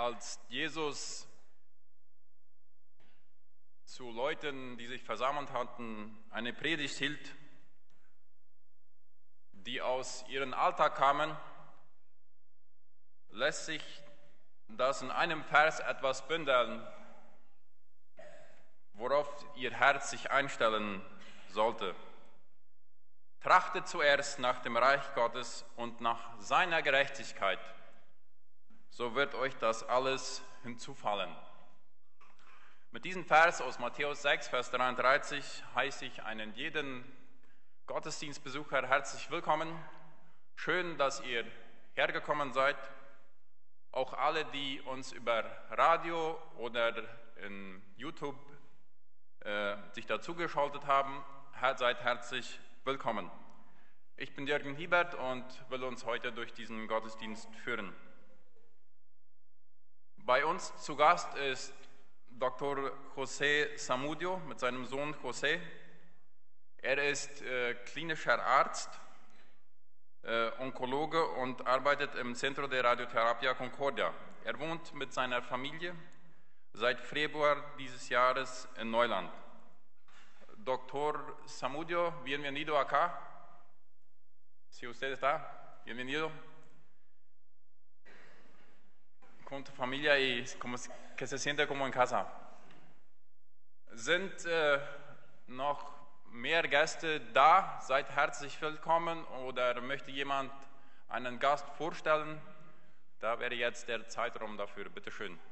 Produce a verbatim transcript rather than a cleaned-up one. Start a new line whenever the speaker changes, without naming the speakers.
Als Jesus zu Leuten, die sich versammelt hatten, eine Predigt hielt, die aus ihrem Alltag kamen, lässt sich das in einem Vers etwas bündeln, worauf ihr Herz sich einstellen sollte. Trachtet zuerst nach dem Reich Gottes und nach seiner Gerechtigkeit, so wird euch das alles hinzufallen. Mit diesem Vers aus Matthäus sechs, Vers dreiunddreißig heiße ich einen jeden Gottesdienstbesucher herzlich willkommen. Schön, dass ihr hergekommen seid. Auch alle, die uns über Radio oder in YouTube äh, sich dazugeschaltet haben, seid herzlich willkommen. Ich bin Jürgen Hiebert und will uns heute durch diesen Gottesdienst führen. Bei uns zu Gast ist Doktor José Zamudio mit seinem Sohn José. Er ist äh, klinischer Arzt, äh, Onkologe und arbeitet im Centro de Radioterapia Concordia. Er wohnt mit seiner Familie seit Februar dieses Jahres in Neuland. Doctor Zamudio, bienvenido acá. Si usted está, bienvenido. Con tu familia y como que se siente como en casa. Sind äh, noch mehr Gäste da? Seid herzlich willkommen. Oder möchte jemand einen Gast vorstellen? Da wäre jetzt der Zeitraum dafür. Bitte schön.